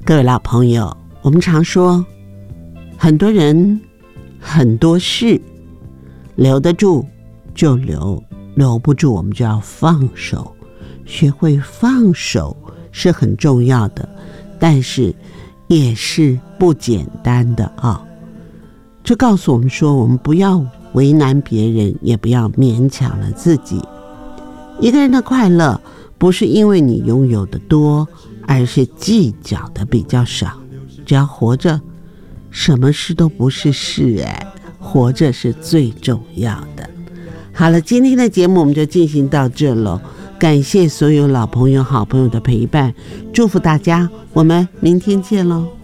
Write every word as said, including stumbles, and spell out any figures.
各位老朋友，我们常说很多人很多事，留得住就留，留不住我们就要放手。学会放手是很重要的，但是也是不简单的啊。这告诉我们说，我们不要为难别人，也不要勉强了自己。一个人的快乐不是因为你拥有的多，而是计较的比较少。只要活着，什么事都不是事，哎，活着是最重要的。好了，今天的节目我们就进行到这了，感谢所有老朋友好朋友的陪伴，祝福大家，我们明天见咯。